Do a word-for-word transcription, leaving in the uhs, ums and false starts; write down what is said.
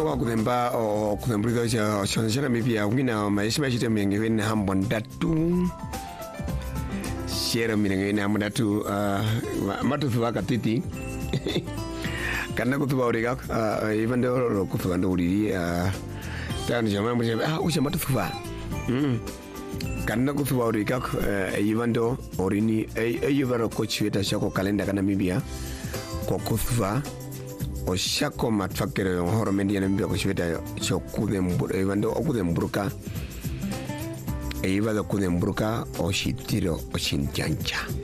wa kudemba o kudembrido cha shonshana mipia wina maisha chite mengewene hambondatu shera mengewene hambondatu matu thuwaka titi kana kutuba uriga even though kutuba ndo uriri tani jama mwe ah usha matu thuwa mm kana kutuba uriga even though orini ayubaro coach weta shako kalenda kana mibia ko kutuba o shako matfakere yo horo mendia nambia ko shweta cho kudembura evando okudembruka e iba do kudembruka o shitiro o shinjancha